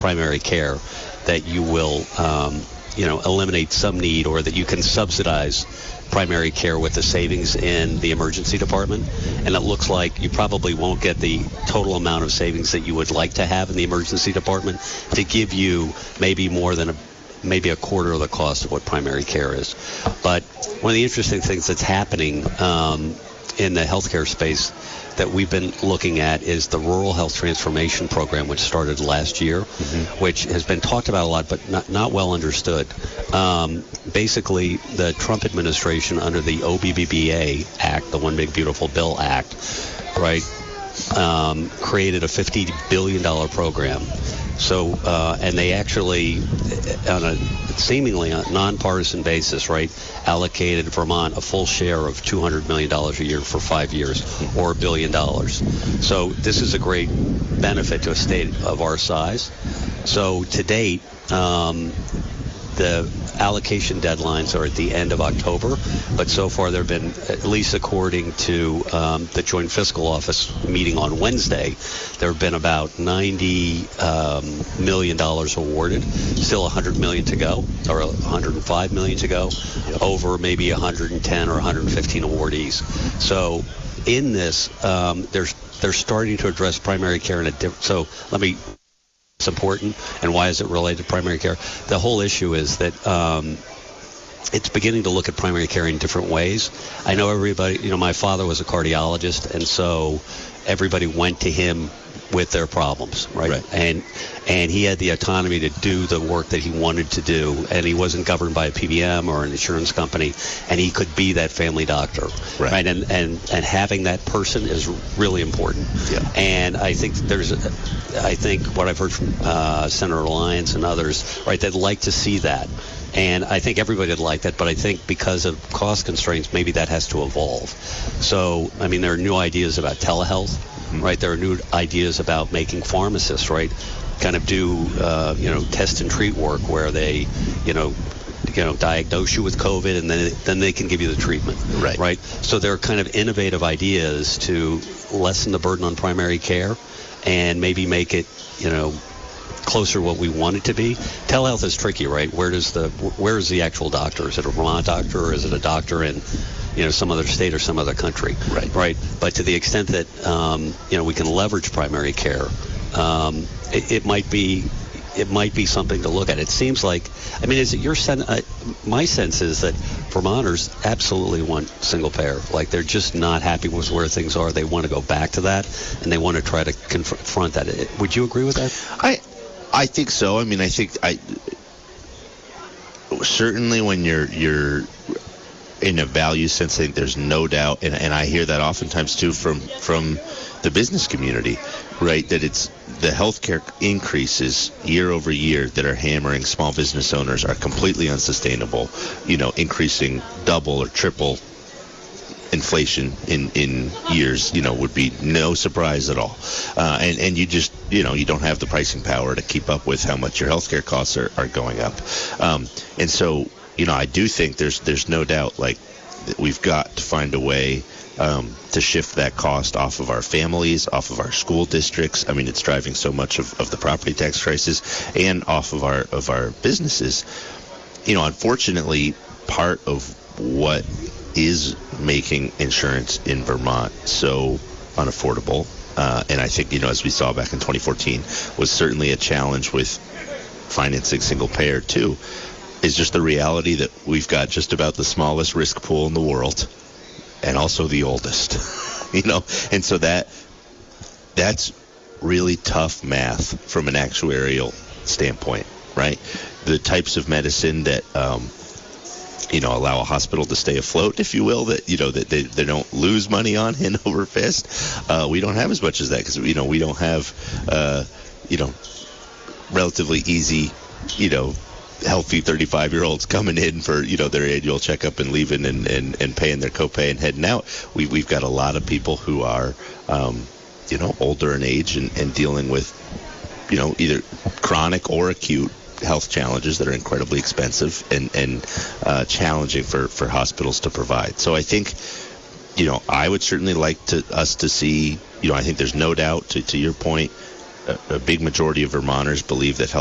primary care, that you will, eliminate some need, or that you can subsidize primary care with the savings in the emergency department. And it looks like you probably won't get the total amount of savings that you would like to have in the emergency department to give you maybe more than maybe a quarter of the cost of what primary care is. But one of the interesting things that's happening in the healthcare space that we've been looking at is the Rural Health Transformation Program, which started last year, which has been talked about a lot but not well understood. Basically, the Trump administration, under the OBBBA Act, the One Big Beautiful Bill Act, right, created a $50 billion program. So, and they actually, on a seemingly nonpartisan basis, right, allocated Vermont a full share of $200 million a year for 5 years, or $1 billion. So this is a great benefit to a state of our size. So to date, the allocation deadlines are at the end of October, but so far there have been, at least according to the Joint Fiscal Office meeting on Wednesday, there have been about $90 million awarded, still $100 million to go, or $105 million to go, over maybe 110 or 115 awardees. So in this, they're starting to address primary care in a different, so let me, it's important, and why is it related to primary care? The whole issue is that it's beginning to look at primary care in different ways. I know everybody, my father was a cardiologist, and so everybody went to him with their problems, right? And he had the autonomy to do the work that he wanted to do, and he wasn't governed by a PBM or an insurance company, and he could be that family doctor, right? And having that person is really important. Yeah. And I think what I've heard from Senator Lyons and others, right, they'd like to see that. And I think everybody would like that, but I think because of cost constraints, maybe that has to evolve. So, I mean, there are new ideas about telehealth, right? There are new ideas about making pharmacists, right, kind of do, test and treat work where they, diagnose you with COVID, and then they can give you the treatment, right? So there are kind of innovative ideas to lessen the burden on primary care and maybe make it, closer to what we want it to be. Telehealth is tricky, right? Where is the actual doctor? Is it a Vermont doctor, or is it a doctor in some other state or some other country? Right. But to the extent that we can leverage primary care, it might be something to look at. It seems like, is it your sense? My sense is that Vermonters absolutely want single payer. Like, they're just not happy with where things are. They want to go back to that, and they want to try to confront that. Would you agree with that? I think so. I think certainly when you're in a value sense, I think there's no doubt, and I hear that oftentimes too from the business community, right, that it's the healthcare increases year over year that are hammering small business owners are completely unsustainable, increasing double or triple inflation in years, would be no surprise at all. And you just, you don't have the pricing power to keep up with how much your healthcare costs are going up. And so, I do think there's no doubt, like, that we've got to find a way to shift that cost off of our families, off of our school districts. It's driving so much of the property tax crisis, and off of our businesses. Unfortunately, part of what is making insurance in Vermont so unaffordable, and I think, as we saw back in 2014, was certainly a challenge with financing single payer too, is just the reality that we've got just about the smallest risk pool in the world, and also the oldest, and so that's really tough math from an actuarial standpoint, right? The types of medicine that allow a hospital to stay afloat, if you will, that that they don't lose money on hand over fist. We don't have as much as that, because we don't have relatively easy healthy 35-year-olds coming in for their annual checkup and leaving and paying their copay and heading out. We've got a lot of people who are older in age and dealing with either chronic or acute health challenges that are incredibly expensive and challenging for hospitals to provide. So I think, I would certainly like us to see, I think there's no doubt, to your point, a big majority of Vermonters believe that